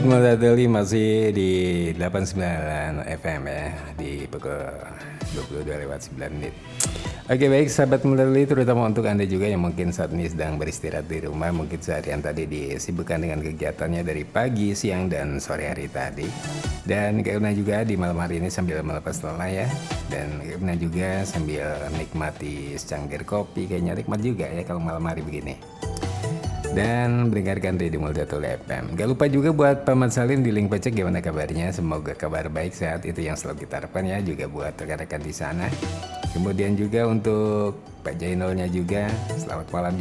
Mulatali masih di 89 FM ya, di pukul 22:09. Oke, baik sahabat Mulatali, terutama untuk Anda juga yang mungkin saat ini sedang beristirahat di rumah, mungkin seharian tadi disibukkan dengan kegiatannya dari pagi, siang, dan sore hari tadi. Dan karena juga di malam hari ini sambil melepas lelah ya, dan karena juga sambil nikmati secangkir kopi, kayaknya nikmat juga ya kalau malam hari begini. Dan mendengarkan Radio Multatuli FM. Gak lupa juga buat Paman Salim di link pecek, gimana kabarnya? Semoga kabar baik, sehat, itu yang selalu kita harapkan ya. Juga buat rekan-rekan di sana. Kemudian juga untuk Pak Jainolnya juga, selamat malam.